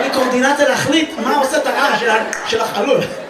לי קורדינציה להחליט מה עושה את הרעש של החלול.